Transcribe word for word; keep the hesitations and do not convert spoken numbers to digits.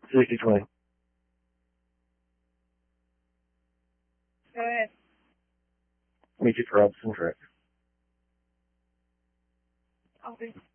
sixty twenty. Go ahead. Meet you for Robinson Track. Copy.